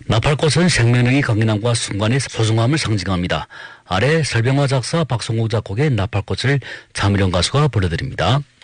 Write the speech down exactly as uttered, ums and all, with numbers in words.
나팔꽃은 생명력이 강인함과 순간의 소중함을 상징합니다. 아래 설병화 작사 박성국 작곡의 나팔꽃을 장미령 가수가 불러드립니다.